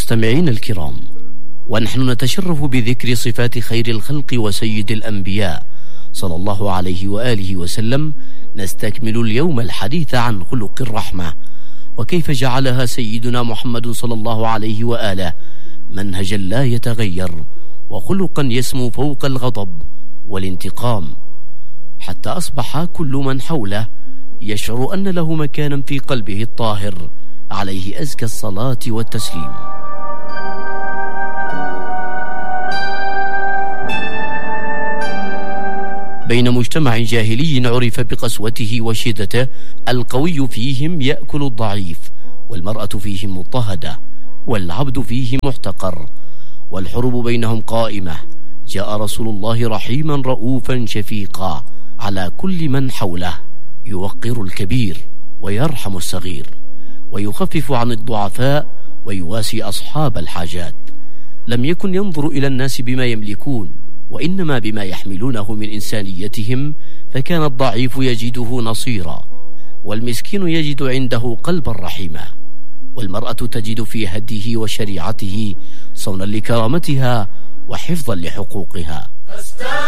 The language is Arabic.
المستمعين الكرام، ونحن نتشرف بذكر صفات خير الخلق وسيد الأنبياء صلى الله عليه وآله وسلم، نستكمل اليوم الحديث عن خلق الرحمة وكيف جعلها سيدنا محمد صلى الله عليه وآله منهجا لا يتغير وخلقا يسمو فوق الغضب والانتقام، حتى أصبح كل من حوله يشعر أن له مكانا في قلبه الطاهر، عليه أزكى الصلاة والتسليم. بين مجتمع جاهلي عرف بقسوته وشدته، القوي فيهم يأكل الضعيف، والمرأة فيهم مضطهدة، والعبد فيه محتقر، والحرب بينهم قائمة، جاء رسول الله رحيما رؤوفا شفيقا على كل من حوله، يوقر الكبير ويرحم الصغير ويخفف عن الضعفاء ويواسي أصحاب الحاجات. لم يكن ينظر إلى الناس بما يملكون، وإنما بما يحملونه من إنسانيتهم، فكان الضعيف يجده نصيرا، والمسكين يجد عنده قلبا رحيما، والمرأة تجد في هديه وشريعته صونا لكرامتها وحفظا لحقوقها.